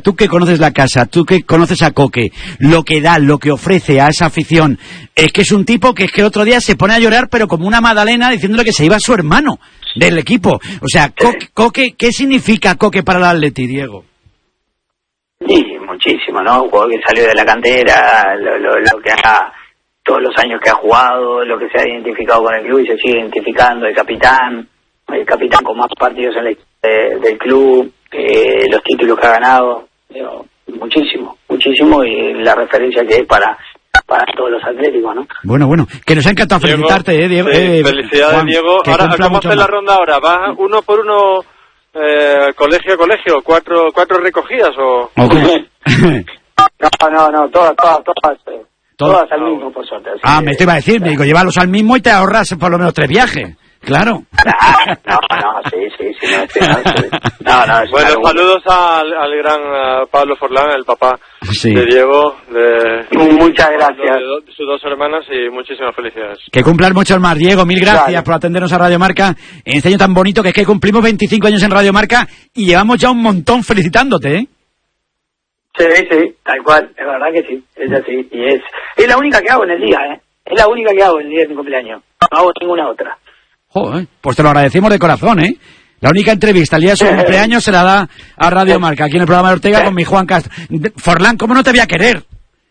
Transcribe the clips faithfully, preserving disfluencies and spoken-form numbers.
tú que conoces la casa, tú que conoces a Coque, lo que da, lo que ofrece a esa afición, es que es un tipo que es que el otro día se pone a llorar, pero como una magdalena, diciéndole que se iba su hermano del equipo. O sea, Coque, Coque, ¿qué significa Coque para el Atleti, Diego? Sí, muchísimo, ¿no? Un jugador que salió de la cantera, lo, lo, lo que ha, todos los años que ha jugado, lo que se ha identificado con el club y se sigue identificando, el capitán, el capitán con más partidos en la historia del club, eh, los títulos que ha ganado, digo, muchísimo, muchísimo, y la referencia que es para para todos los atléticos, ¿no? Bueno, bueno, que nos ha encantado Diego, felicitarte, eh, Diego. Sí, eh, felicidades, Juan, Diego. Ahora, ¿cómo hace la ronda ahora? ¿Vas uno por uno, eh, colegio a colegio, cuatro cuatro recogidas o...? Okay. no, no, no, todas, todas, todas, eh, todas al mismo, por suerte. Ah, me te iba a decir, me digo, llévalos al mismo y te ahorras por lo menos tres viajes. Claro. No, no, sí, sí, sí. No, sí, no, sí. no, no es bueno, saludos al, al gran uh, Pablo Forlán, el papá sí. de Diego. De, Muchas gracias. De, do, de sus dos hermanas y muchísimas felicidades. Que cumplan muchos más, Diego. Mil gracias claro. por atendernos a Radio Marca en este año tan bonito que es que cumplimos veinticinco años en Radio Marca y llevamos ya un montón felicitándote, ¿eh? Sí, sí, tal cual. Es verdad que sí. Es así. Y es, es la única que hago en el día, ¿eh? Es la única que hago en el día de mi cumpleaños. No hago ninguna otra. Joder, pues te lo agradecemos de corazón, ¿eh? La única entrevista el día de su cumpleaños se la da a Radio Marca, aquí en el programa de Ortega con mi Juan Castro. Forlán, ¿cómo no te voy a querer?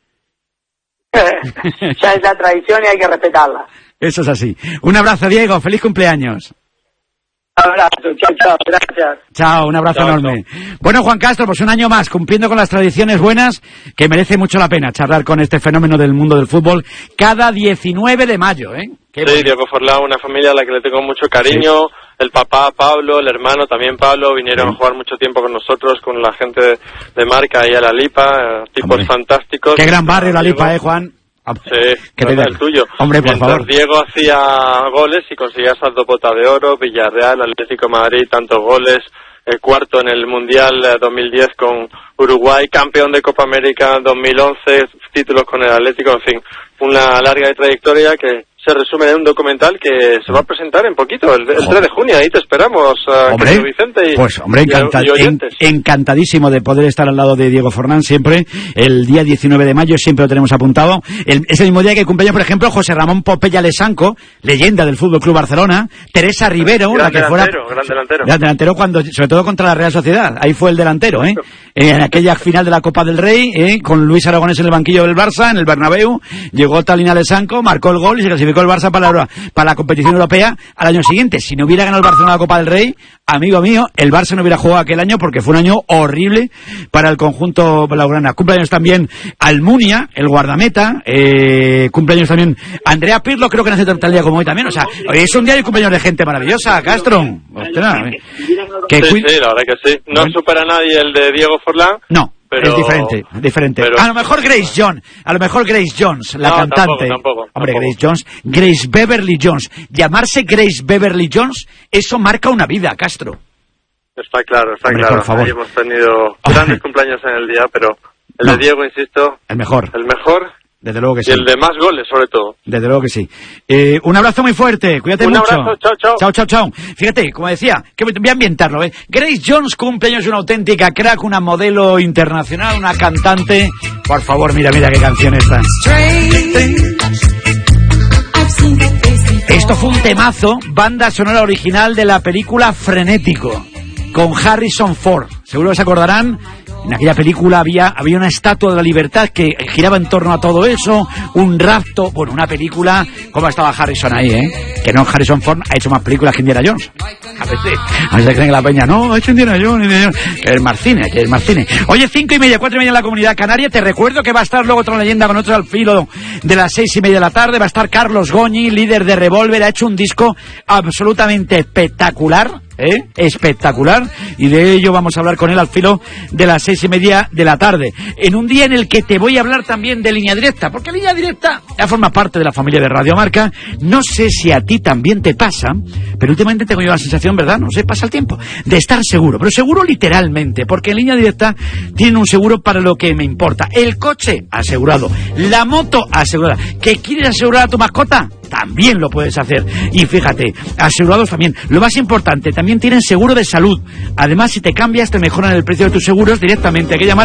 Ya es la tradición y hay que respetarla. Eso es así. Un abrazo, Diego, feliz cumpleaños. Un abrazo, chao, chao, gracias. Chao, un abrazo chao, enorme. Chao. Bueno, Juan Castro, pues un año más, cumpliendo con las tradiciones buenas, que merece mucho la pena charlar con este fenómeno del mundo del fútbol cada diecinueve de mayo, ¿eh? Qué sí, bueno. Diego Forlán, una familia a la que le tengo mucho cariño, sí. El papá Pablo, el hermano también Pablo, vinieron sí. a jugar mucho tiempo con nosotros, con la gente de, de Marca y a La Lipa, tipos Hombre. fantásticos. Qué gran barrio La Lipa, ¿eh, Juan? Sí, que te el tuyo. Hombre, por Mientras favor. Diego hacía goles y conseguía esas dos botas de oro, Villarreal, Atlético de Madrid, tantos goles, el cuarto en el Mundial dos mil diez con Uruguay, campeón de Copa América dos mil once, títulos con el Atlético, en fin, una larga trayectoria que se resume en un documental que se va a presentar en poquito, el, el tres de junio, ahí te esperamos, uh, hombre, Vicente y, pues, hombre, encanta, y en, encantadísimo de poder estar al lado de Diego Forlán siempre, el día diecinueve de mayo siempre lo tenemos apuntado, el, es el mismo día que cumpleaños, por ejemplo, José Ramón Popella Lesanco, leyenda del Fútbol Club Barcelona, Teresa Rivero, gran la que delantero, fuera... gran delantero. Gran delantero, cuando, sobre todo contra la Real Sociedad, ahí fue el delantero, ¿eh? En aquella final de la Copa del Rey, ¿eh? Con Luis Aragonés en el banquillo del Barça, en el Bernabéu, llegó Talina Lesanco, marcó el gol y se clasificó el Barça para la, para la competición europea al año siguiente. Si no hubiera ganado el Barcelona la Copa del Rey, amigo mío, el Barça no hubiera jugado aquel año porque fue un año horrible para el conjunto blaugrana. Cumpleaños también Almunia, el guardameta, eh, cumpleaños también Andrea Pirlo, creo que nace tal día como hoy también. O sea, hoy es un día de cumpleaños de gente maravillosa, Castro. Ostras, que sí, sí, la verdad que sí. No bueno. supera a nadie el de Diego Forlán. No. Pero, es diferente, diferente. Pero, a lo mejor Grace Jones, a lo mejor Grace Jones, la no, cantante. Tampoco, tampoco, Hombre, tampoco. Grace Jones, Grace Beverly Jones. Llamarse Grace Beverly Jones, eso marca una vida, Castro. Está claro, está Hombre, claro. Por favor. Ahí hemos tenido grandes cumpleaños en el día, pero el no. de Diego, insisto, el mejor. El mejor. Desde luego que sí. Y el de más goles, sobre todo. Desde luego que sí. Eh, un abrazo muy fuerte, cuídate un mucho. Un abrazo, chao, chao. Chao, chao, chao. Fíjate, como decía, que voy a ambientarlo, ¿eh? Grace Jones cumpleaños, una auténtica crack, una modelo internacional, una cantante. Por favor, mira, mira qué canción esta. Esto fue un temazo, banda sonora original de la película Frenético, con Harrison Ford. Seguro que se acordarán. En aquella película había, había una estatua de la libertad que giraba en torno a todo eso, un rapto, bueno, una película, ¿cómo estaba Harrison ahí, eh? Que no, Harrison Ford ha hecho más películas que Indiana Jones. A veces, a veces creen que la peña, no, ha hecho Indiana Jones, Indiana Jones, que es más cine, que es más cine. Oye, cinco y media, cuatro y media en la Comunidad Canaria, te recuerdo que va a estar luego otra leyenda con otro al filo de las seis y media de la tarde, va a estar Carlos Goñi, líder de Revolver, ha hecho un disco absolutamente espectacular, ¿eh? Espectacular, y de ello vamos a hablar con él al filo de las seis y media de la tarde, en un día en el que te voy a hablar también de Línea Directa, porque Línea Directa ya forma parte de la familia de Radio Marca. No sé si a ti también te pasa, pero últimamente tengo yo la sensación, ¿verdad? No sé, pasa el tiempo, de estar seguro, pero seguro literalmente, porque en Línea Directa tienen un seguro para lo que me importa. El coche asegurado, la moto asegurada. ¿Que quieres asegurar a tu mascota? También lo puedes hacer. Y fíjate, asegurados también. Lo más importante, también tienen seguro de salud. Además, si te cambias, te mejoran el precio de tus seguros directamente. Hay que llamar